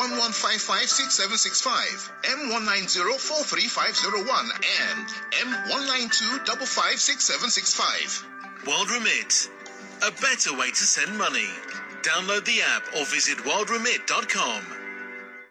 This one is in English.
M11556765, M19043501, and M192556765. WorldRemit, a better way to send money. Download the app or visit worldremit.com.